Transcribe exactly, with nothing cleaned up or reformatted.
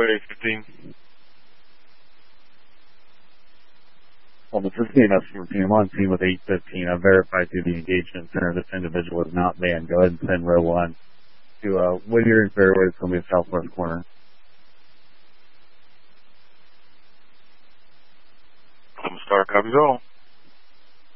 fairway fifteen. Well, this is C N S fourteen. I'm on team with eight fifteen. I've verified through the engagement center this individual is not banned. Go ahead and send row one to uh, Whittier and fairway. It's going to be the southwest corner. I'm Star, copy all.